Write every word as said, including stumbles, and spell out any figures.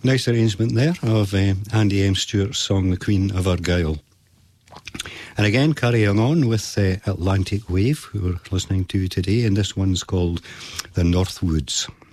Nice arrangement there of uh, Andy M. Stewart's song The Queen of Argyll. And again, carrying on with uh, Atlantic Wave, who we're listening to today, and this one's called The North Woods.